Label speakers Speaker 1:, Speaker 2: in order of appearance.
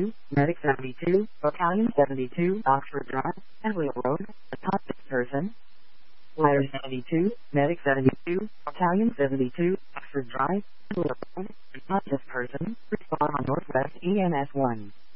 Speaker 1: 72, Medic 72, Battalion 72, Oxford Drive, Wheel Road, a top person. Wire 72, Medic 72, Battalion 72, Oxford Drive, Wheel Road, a top person, respond on Northwest EMS 1.